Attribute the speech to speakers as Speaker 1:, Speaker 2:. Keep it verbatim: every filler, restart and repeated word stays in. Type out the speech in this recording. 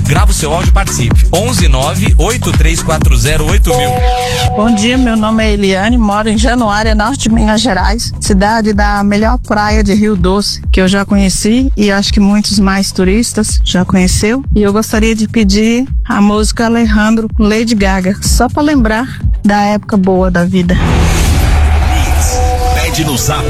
Speaker 1: Grava o seu áudio e participe. onze nove oito três quatro zero oito mil.
Speaker 2: Bom dia, meu nome é Eliane, moro em Januária, norte de Minas Gerais, cidade da melhor praia de Rio Doce, que eu já conheci e acho que muitos mais turistas já conheceu. E eu gostaria de pedir a música Alejandro com Lady Gaga, só para lembrar da época boa da vida.
Speaker 3: Pede no zap